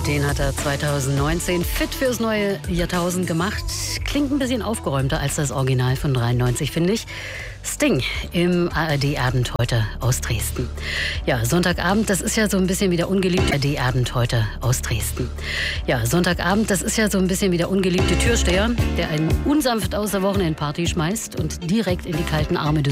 Den hat er 2019 fit fürs neue Jahrtausend gemacht. Klingt ein bisschen aufgeräumter als das Original von 93, finde ich. Sting im ARD-Abend heute aus Dresden. Ja, Sonntagabend, das ist ja so ein bisschen wie der ungeliebte ARD-Abend heute aus Dresden. Ja, Sonntagabend, das ist ja so ein bisschen wie der ungeliebte Türsteher, der einen unsanft aus der Wochenendparty schmeißt und direkt in die kalten Arme des